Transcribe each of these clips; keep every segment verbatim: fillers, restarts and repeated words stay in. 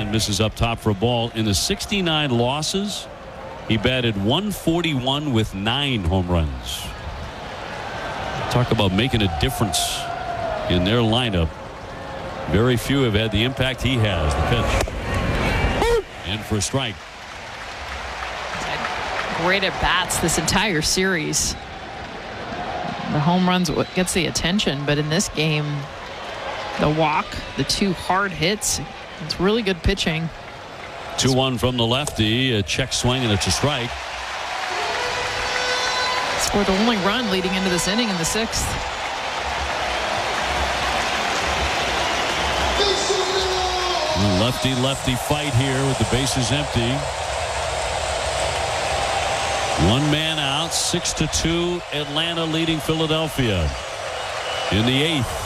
and misses up top for a ball. In the sixty-nine losses, he batted one forty-one with nine home runs. Talk about making a difference in their lineup. Very few have had the impact he has. The pitch. In for a strike. Great at bats this entire series. The home runs what gets the attention, but in this game, the walk, the two hard hits, it's really good pitching. two one from the lefty, a check swing, and it's a strike. Scored the only run leading into this inning in the sixth. Lefty lefty fight here with the bases empty. One man out, six to two. Atlanta leading Philadelphia in the eighth.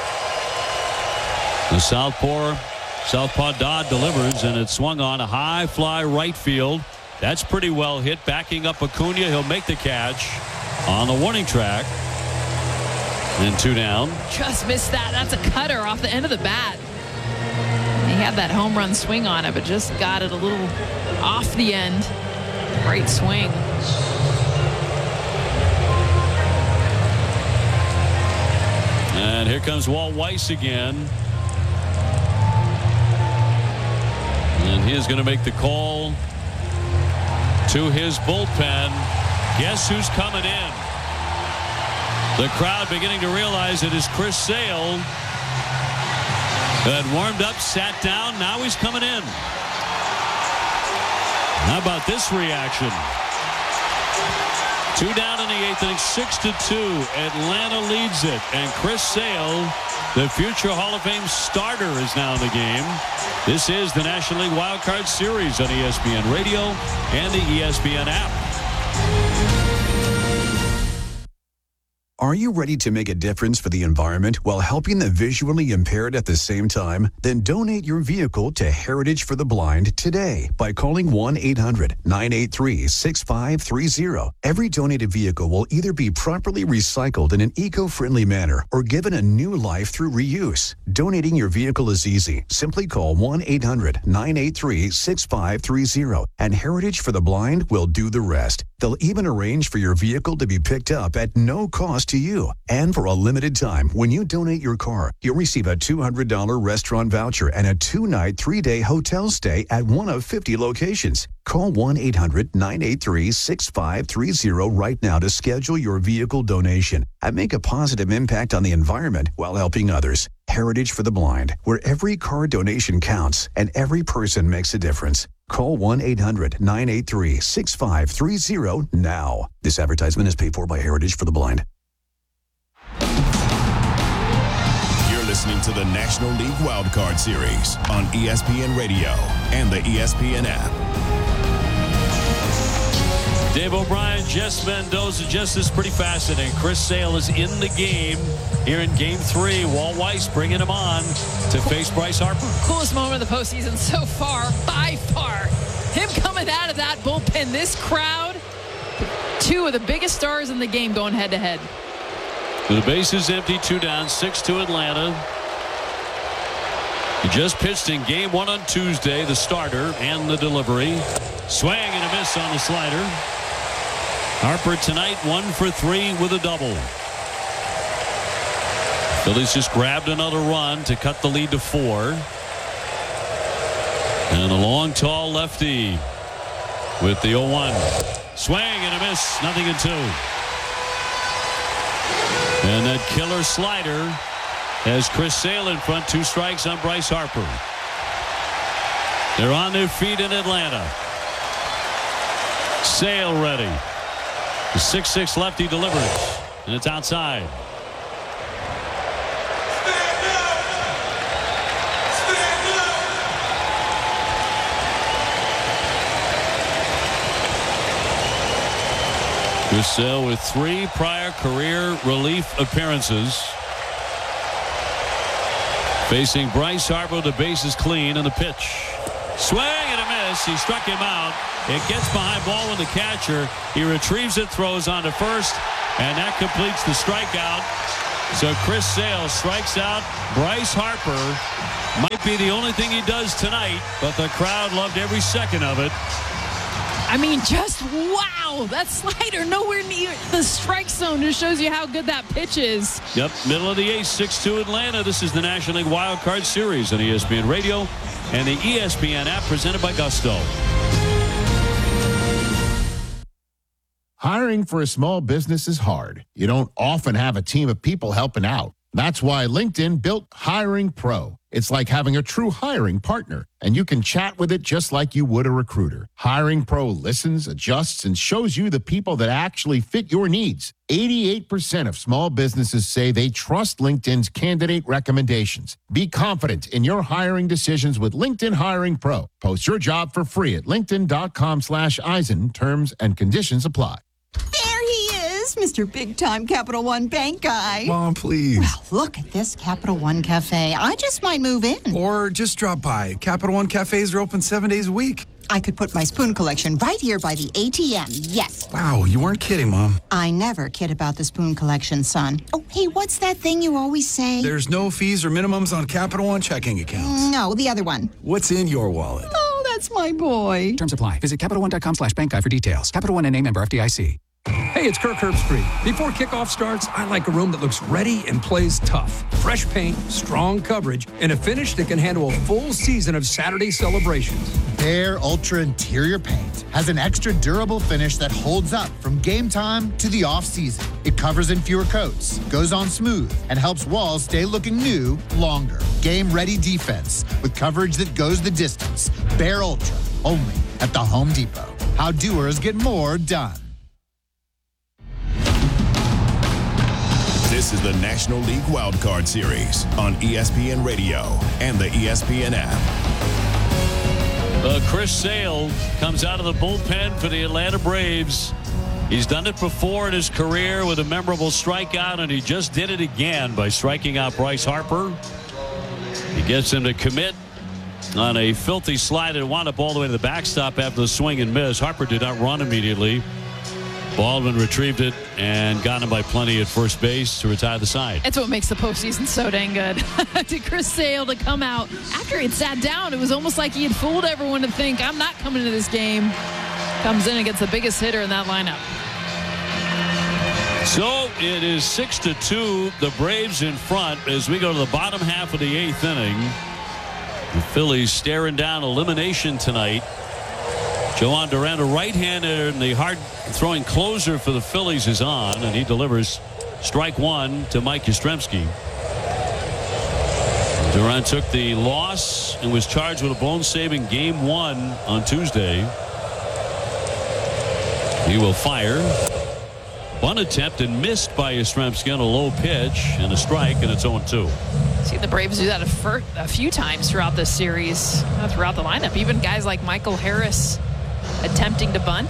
The southpaw southpaw Dodd delivers, and it swung on a high fly right field. That's pretty well hit. Backing up Acuna, he'll make the catch on the warning track. And two down. Just missed that. That's a cutter off the end of the bat. He had that home run swing on it, but just got it a little off the end. Great swing. And here comes Walt Weiss again. And he is going to make the call to his bullpen. Guess who's coming in? The crowd beginning to realize it is Chris Sale. Had warmed up, sat down, now he's coming in. How about this reaction? Two down in the eighth inning, six to two. Atlanta leads it, and Chris Sale, the future Hall of Fame starter, is now in the game. This is the National League Wild Card Series on E S P N Radio and the E S P N app. Are you ready to make a difference for the environment while helping the visually impaired at the same time? Then donate your vehicle to Heritage for the Blind today by calling one eight hundred nine eight three six five three zero. Every donated vehicle will either be properly recycled in an eco-friendly manner or given a new life through reuse. Donating your vehicle is easy. Simply call one eight hundred nine eight three six five three zero and Heritage for the Blind will do the rest. They'll even arrange for your vehicle to be picked up at no cost to you. And for a limited time, when you donate your car, you'll receive a two hundred dollars restaurant voucher and a two-night, three-day hotel stay at one of fifty locations. Call one eight hundred nine eight three six five three zero right now to schedule your vehicle donation and make a positive impact on the environment while helping others. Heritage for the Blind, where every car donation counts and every person makes a difference. Call one eight hundred nine eight three six five three zero now. This advertisement is paid for by Heritage for the Blind. You're listening to the National League Wildcard Series on E S P N Radio and the E S P N app. Dave O'Brien, Jess Mendoza. Jess, this is pretty fascinating. Chris Sale is in the game here in game three. Walt Weiss bringing him on to face Bryce Harper. Coolest moment of the postseason so far, by far. Him coming out of that bullpen, this crowd, two of the biggest stars in the game going head to head. The base is empty, two down, six to Atlanta. He just pitched in game one on Tuesday, the starter and the delivery. Swing and a miss on the slider. Harper tonight one for three with a double. Phillies just grabbed another run to cut the lead to four. And a long, tall lefty with the oh one. Swing and a miss, nothing in two. And that killer slider has Chris Sale in front, two strikes on Bryce Harper. They're on their feet in Atlanta. Sale ready. The six six lefty delivers, and it's outside. Chris Sale with three prior career relief appearances. Facing Bryce Harper, the base is clean, and the pitch. Swing and a miss. He struck him out. It gets behind ball with the catcher. He retrieves it, throws on to first, and that completes the strikeout. So Chris Sale strikes out Bryce Harper Might be the only thing he does tonight, but the crowd loved every second of it. I mean, just wow. That slider nowhere near the strike zone just shows you how good that pitch is. Yep, middle of the eighth, six two Atlanta. This is the National League Wild Card Series on E S P N Radio and the E S P N app presented by Gusto. Hiring for a small business is hard. You don't often have a team of people helping out. That's why LinkedIn built Hiring Pro. It's like having a true hiring partner, and you can chat with it just like you would a recruiter. Hiring Pro listens, adjusts, and shows you the people that actually fit your needs. eighty-eight percent of small businesses say they trust LinkedIn's candidate recommendations. Be confident in your hiring decisions with LinkedIn Hiring Pro. Post your job for free at linkedin.com slash Eisen. Terms and conditions apply. There he is, Mister Big Time Capital One Bank guy. Mom, please. Well, look at this Capital One Cafe. I just might move in. Or just drop by. Capital One cafes are open seven days a week. I could put my spoon collection right here by the A T M. Yes. Wow, you weren't kidding, Mom. I never kid about the spoon collection, son. Oh, hey, what's that thing you always say? There's no fees or minimums on Capital One checking accounts. No, the other one. What's in your wallet? Oh, that's my boy. Terms apply. Visit CapitalOne.com slash bank guide for details. Capital One N A member F D I C. Hey, it's Kirk Herbstreit. Before kickoff starts, I like a room that looks ready and plays tough. Fresh paint, strong coverage, and a finish that can handle a full season of Saturday celebrations. Behr Ultra Interior Paint has an extra durable finish that holds up from game time to the off-season. It covers in fewer coats, goes on smooth, and helps walls stay looking new longer. Game-ready defense with coverage that goes the distance. Behr Ultra, only at the Home Depot. How doers get more done. This is the National League Wild Card Series on E S P N Radio and the E S P N app. Uh, Chris Sale comes out of the bullpen for the Atlanta Braves. He's done it before in his career with a memorable strikeout, and he just did it again by striking out Bryce Harper. He gets him to commit on a filthy slide that wound up all the way to the backstop after the swing and miss. Harper did not run immediately. Baldwin retrieved it and got him by plenty at first base to retire the side. It's what makes the postseason so dang good. To Chris Sale to come out after he'd sat down, it was almost like he had fooled everyone to think, I'm not coming to this game. Comes in and gets the biggest hitter in that lineup. So it is six to two. The Braves in front as we go to the bottom half of the eighth inning. The Phillies staring down elimination tonight. Joan Duran, a right-hander, and the hard-throwing closer for the Phillies is on, and he delivers strike one to Mike Yastrzemski. Duran took the loss and was charged with a blown-saving game one on Tuesday. He will fire. One attempt and missed by Yastrzemski on a low pitch and a strike, and it's oh two. See the Braves do that a, fir- a few times throughout this series, uh, throughout the lineup. Even guys like Michael Harris attempting to bunt.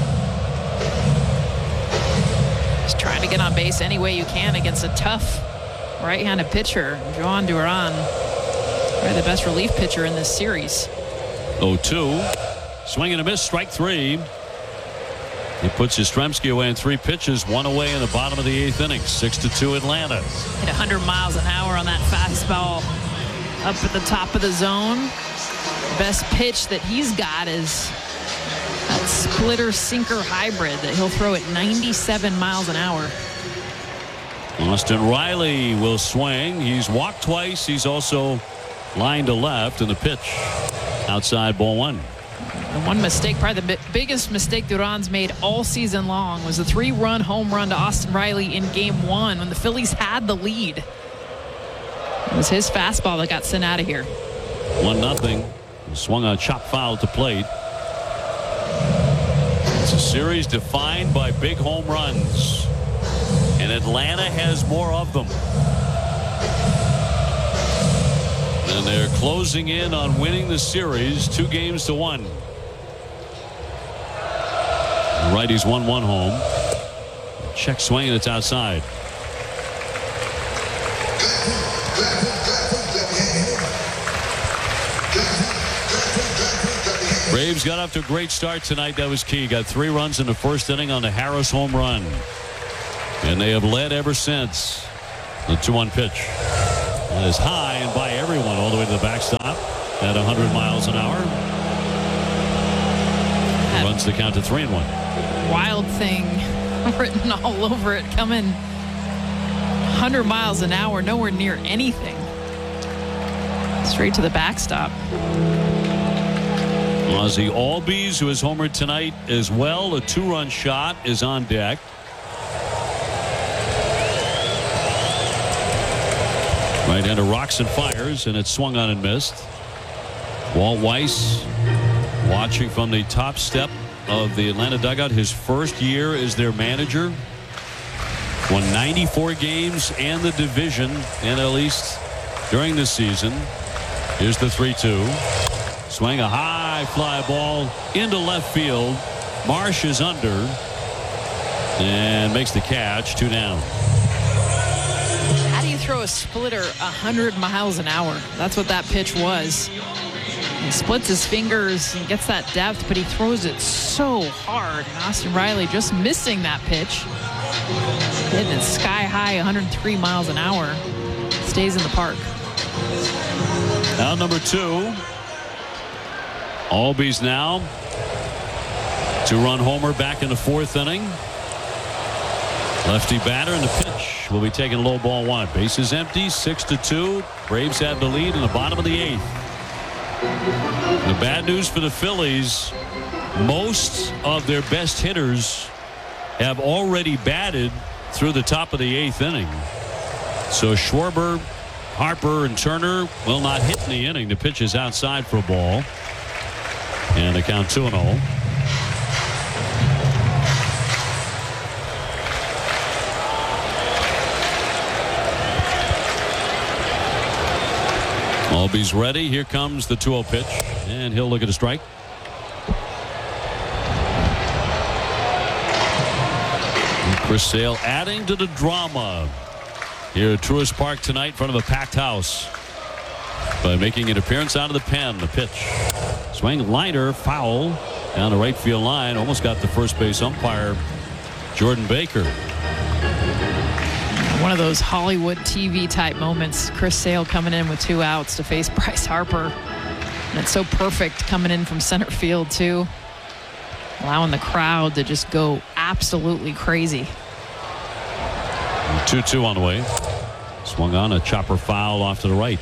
Just trying to get on base any way you can against a tough right-handed pitcher. Joan Duran, probably the best relief pitcher in this series. oh two. Swing and a miss, strike three. He puts Yastrzemski away in three pitches, one away in the bottom of the eighth inning. Six to two Atlanta. Hit one hundred miles an hour on that fastball up at the top of the zone. Best pitch that he's got is that splitter sinker hybrid that he'll throw at ninety-seven miles an hour. Austin Riley will swing. He's walked twice. He's also lined to left, and the pitch outside, ball one. The one mistake, probably the biggest mistake Duran's made all season long, was the three-run home run to Austin Riley in game one when the Phillies had the lead. It was his fastball that got sent out of here. One nothing. Swung on a chop foul at the plate. It's a series defined by big home runs, and Atlanta has more of them. And they're closing in on winning the series two games to one. The righties one one home. Check swing, and it's outside. Braves got off to a great start tonight. That was key. Got three runs in the first inning on the Harris home run. And they have led ever since. The two one pitch. That is high and by everyone. all the way to the backstop at one hundred miles an hour. Runs the count to three and one. Wild thing written all over it, coming one hundred miles an hour, nowhere near anything. Straight to the backstop. Ozzie Albies, who has homered tonight as well, a two-run shot is on deck. Right-hander rocks and fires, and it's swung on and missed. Walt Weiss watching from the top step of the Atlanta dugout. His first year as their manager. Won ninety-four games and the division N L East during this season. Here's the three two. Swing a high fly ball into left field. Marsh is under and makes the catch. Two down. How do you throw a splitter one hundred miles an hour? That's what that pitch was. He splits his fingers and gets that depth, but he throws it so hard. And Austin Riley just missing that pitch. Hitting it sky high, one hundred three miles an hour. Stays in the park. Out number two. Albies now. Two-run homer back in the fourth inning. Lefty batter, and the pitch will be taken low, ball one. Bases empty, six to two. Braves have the lead in the bottom of the eighth. The bad news for the Phillies, most of their best hitters have already batted through the top of the eighth inning. So Schwarber, Harper, and Turner will not hit in the inning. The pitch is outside for a ball. And the count two and oh. Albies ready. Here comes the two oh pitch. And he'll look at a strike. And Chris Sale adding to the drama here at Truist Park tonight in front of a packed house by making an appearance out of the pen. The pitch. Swing liner, foul down the right field line. Almost got the first base umpire, Jordan Baker. One of those Hollywood T V type moments. Chris Sale coming in with two outs to face Bryce Harper. And it's so perfect coming in from center field too. Allowing the crowd to just go absolutely crazy. two two on the way. Swung on a chopper foul off to the right.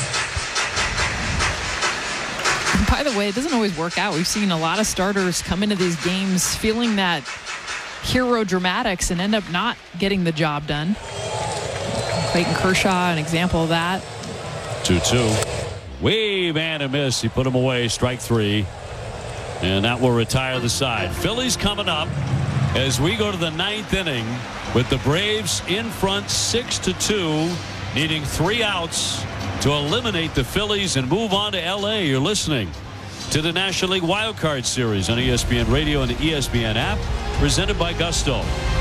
By the way, it doesn't always work out. We've seen a lot of starters come into these games feeling that hero dramatics and end up not getting the job done. Clayton Kershaw, an example of that. two two. Wave and a miss. He put him away. Strike three. And that will retire the side. Phillies coming up as we go to the ninth inning with the Braves in front six to two, needing three outs to eliminate the Phillies and move on to L A. You're listening to the National League Wild Card Series on E S P N Radio and the E S P N app, presented by Gusto.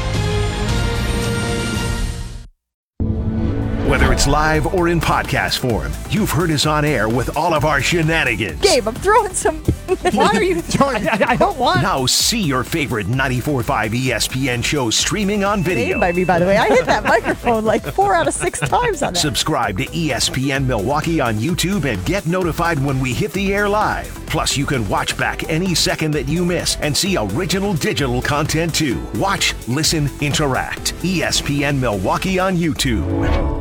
Whether it's live or in podcast form, you've heard us on air with all of our shenanigans. Gabe, I'm throwing some. Why are you throwing? I, I don't want. Now see your favorite ninety-four point five E S P N shows streaming on video. By me, by the way, I hit that microphone like four out of six times on that. Subscribe to E S P N Milwaukee on YouTube and get notified when we hit the air live. Plus, you can watch back any second that you miss and see original digital content too. Watch, listen, interact. E S P N Milwaukee on YouTube.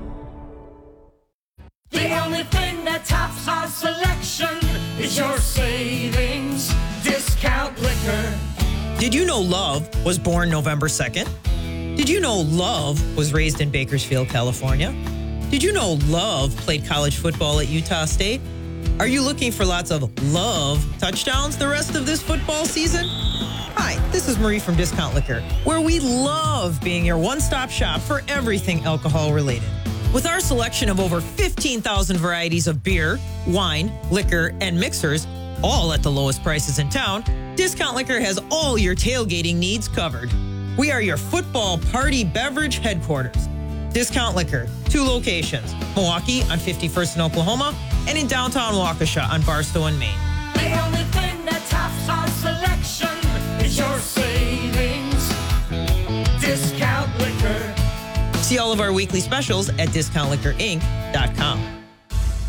The only thing that tops our selection is your savings discount liquor. Did you know Love was born November second? Did you know Love was raised in Bakersfield, California? Did you know Love played college football at Utah State? Are you looking for lots of Love touchdowns the rest of this football season? Hi, this is Marie from Discount Liquor, where we love being your one-stop shop for everything alcohol-related. With our selection of over fifteen thousand varieties of beer, wine, liquor, and mixers, all at the lowest prices in town, Discount Liquor has all your tailgating needs covered. We are your football party beverage headquarters. Discount Liquor, two locations, Milwaukee on fifty-first in Oklahoma and in downtown Waukesha on Barstow and Maine. The only thing that tops our selection is your savings discount liquor. See all of our weekly specials at discount liquor inc dot com.